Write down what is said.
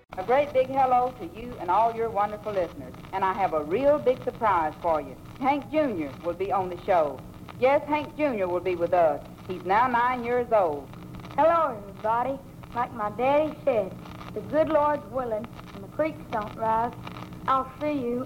A great big hello to you and all your wonderful listeners. And I have a real big surprise for you. Hank Jr. will be on the show. Yes, Hank Jr. will be with us. He's now 9 years old. Hello, everybody. Like my daddy said, the good Lord's willing and the creeks don't rise, I'll see you